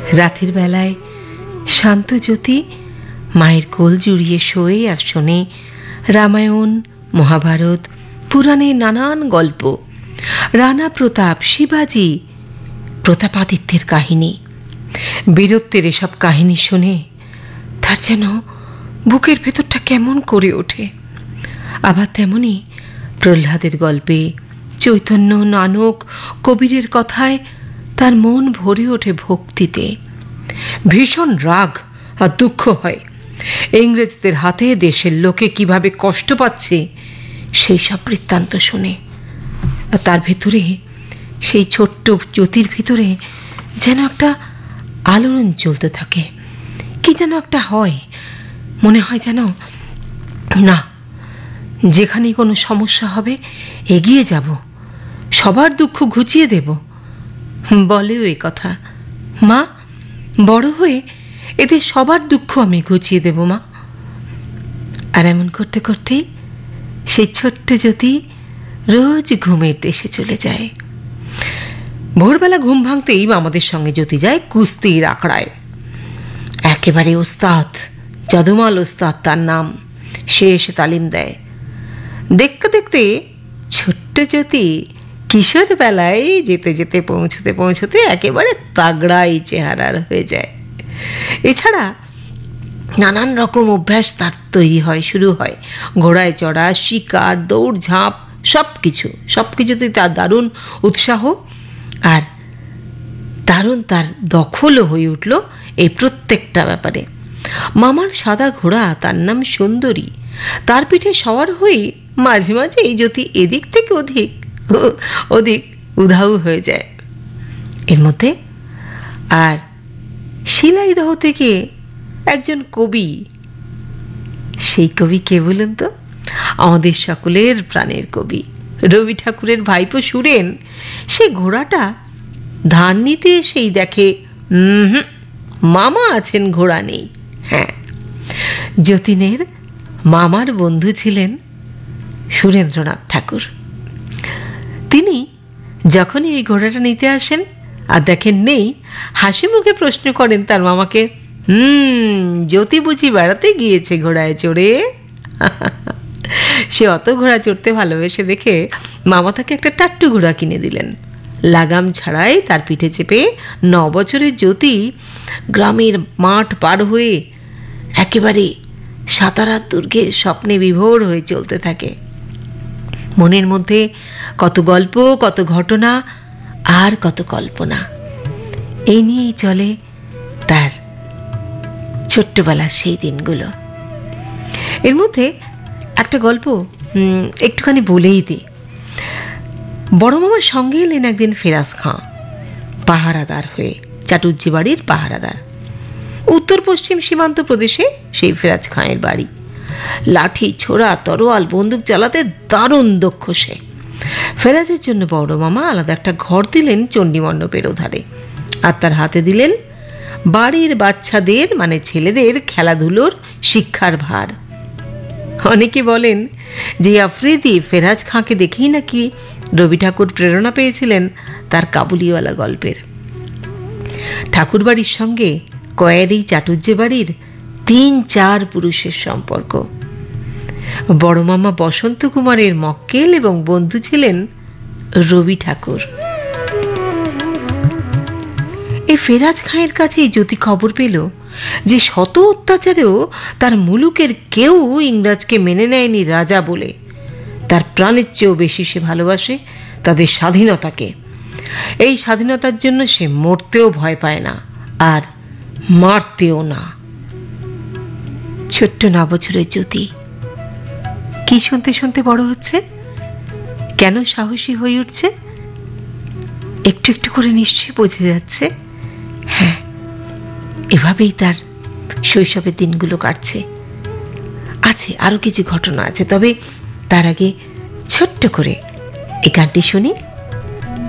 রাতের বেলায় শান্ত জ্যোতি মায়ের কোল জুড়িয়ে শোয়ে আর শোনে রামায়ণ, মহাভারত, পুরাণের নানান গল্প, রানা প্রতাপ, শিবাজি, প্রতাপাদিত্যের কাহিনী। বীরত্বের এসব কাহিনী শুনে তার যেন বুকের ভেতরটা কেমন করে ওঠে। আবার তেমনি প্রহ্লাদের গল্পে, চৈতন্য, নানক, কবীরের কথায় তার মন ভরে ওঠে ভক্তিতে। ভীষণ রাগ আর দুঃখ হয় ইংরেজদের হাতে দেশের লোকে কিভাবে কষ্ট পাচ্ছে সেই সব বৃত্তান্ত শুনে। আর তার ভেতরে, সেই ছোট্ট জ্যোতির ভিতরে যেন একটা আলোড়ন চলতে থাকে। কি যেন একটা হয়, মনে হয় যেন না, যেখানেই কোনো সমস্যা হবে এগিয়ে যাব, সবার দুঃখ ঘুচিয়ে দেব। বলেও এ কথা, মা, বড় হয়ে এদের সবার দুঃখ আমি ঘুচিয়ে দেব মা। আর এমন করতে করতেই সেই ছোট্ট জ্যোতি রোজ ঘুমের দেশে চলে যায়। ভোরবেলা ঘুম ভাঙতেই আমাদের সঙ্গে জ্যোতি যায় কুস্তির আখড়ায়। একেবারে ওস্তাদ, যদুমাল ওস্তাদ তার নাম। সে এসে তালিম দেয়। দেখতে দেখতে ছোট্ট জ্যোতি কিশোর বেলায় যেতে যেতে পৌঁছতে পৌঁছতে একেবারে তাগড়াই চেহারার হয়ে যায়। এছাড়া নানান রকম অভ্যাস তার তৈরি হয়, শুরু হয়। ঘোড়ায় চড়া, শিকার, দৌড়ঝাঁপ, সব কিছুতেই তার দারুণ উৎসাহ আর দারুণ তার দখলও হয়ে উঠল এই প্রত্যেকটা ব্যাপারে। মামার সাদা ঘোড়া, তার নাম সুন্দরী, তার পিঠে সওয়ার হয়ে মাঝে মাঝে এই জ্যোতি এদিক থেকে ওদিক উধাও হয়ে যায়। এর মধ্যে আর শিলাইদহ থেকে একজন কবি, সেই কবি কে বলুন তো? আমাদের সকলের প্রাণের কবি রবি ঠাকুরের ভাইপো সুরেন। সে ঘোড়াটা ধান নিতে এসেই দেখে মামা আছেন, ঘোড়া নেই। হ্যাঁ, যতীনের মামার বন্ধু ছিলেন সুরেন্দ্রনাথ ঠাকুর। তিনি যখনই এই ঘোড়াটা নিতে আসেন আর দেখেন নেই, হাসি মুখে প্রশ্ন করেন তার মামাকে, জ্যোতি বুঝি বেড়াতে গিয়েছে ঘোড়ায় চড়ে? সে অত ঘোড়া চড়তে ভালোবেসে দেখে মামা তাকে একটা টাট্টু ঘোড়া কিনে দিলেন। লাগাম ছাড়াই তার পিঠে চেপে 9 বছরের জ্যোতি গ্রামের মাঠ পার হয়ে একেবারে সাতারা দুর্গের স্বপ্নে বিভোর হয়ে চলতে থাকে। মনের মধ্যে কত গল্প, কত ঘটনা আর কত কল্পনা, এই নিয়েই চলে তার ছোট্টবেলার সেই দিনগুলো। এর মধ্যে একটা গল্প একটুখানি বলেই দিই। বড় মামার সঙ্গে এলেন একদিন ফেরাজ খাঁ, পাহারাদার হয়ে, চাটুজ্জে বাড়ির পাহারাদার। উত্তর পশ্চিম সীমান্ত প্রদেশে সেই ফেরাজ খাঁয়ের বাড়ি। লাঠি, ছোড়া, তরোয়াল, বন্দুক চালাতে দারুণ দক্ষ সে। ফেরাজের জন্য বড় মামা আলাদা একটা ঘর দিলেন চণ্ডীমণ্ডপের ওধারে, আর তার হাতে দিলেন বাড়ির বাচ্চাদের মানে ছেলেদের খেলাধুলোর শিক্ষার ভার। অনেকে বলেন যে আফ্রিদি ফেরাজ খাঁকে দেখেই নাকি রবি ঠাকুর প্রেরণা পেয়েছিলেন তার কাবুলিওয়ালা গল্পের। ঠাকুর বাড়ির সঙ্গে কয়েদি চাটুজ্জে বাড়ির 3-4 পুরুষের সম্পর্ক। বড় মামা বসন্ত কুমারের মক্কেল এবং বন্ধু ছিলেন রবি ঠাকুর। এই ফেরাজ খাঁয়ের কাছে জ্যোতি খবর পেল যে শত অত্যাচারেও তার মুলুকের কেউ ইংরাজকে মেনে নেয়নি রাজা বলে। তার প্রাণের চেয়েও বেশি সে ভালোবাসে তাদের স্বাধীনতাকে। এই স্বাধীনতার জন্য সে মরতেও ভয় পায় না, আর মারতেও না। ছোট্ট 9 বছরের জ্যোতি কি শুনতে শুনতে বড় হচ্ছে, কেন সাহসী হয়ে উঠছে, একটু একটু করে নিশ্চয়ই বোঝা যাচ্ছে। হ্যাঁ, এভাবেই তার শৈশবের দিনগুলো কাটছে। আছে আরো কিছু ঘটনা আছে, তবে তার আগে ছোট্ট করে এই গানটি শুনি।